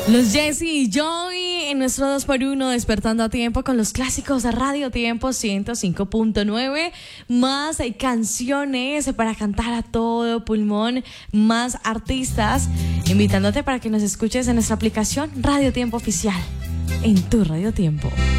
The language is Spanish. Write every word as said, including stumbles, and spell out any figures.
Los Jesse y Joey en nuestro dos por uno, despertando a tiempo con los clásicos de Radio Tiempo ciento cinco punto nueve. Más eh, canciones para cantar a todo pulmón, más artistas, invitándote para que nos escuches en nuestra aplicación Radio Tiempo Oficial, en tu Radio Tiempo.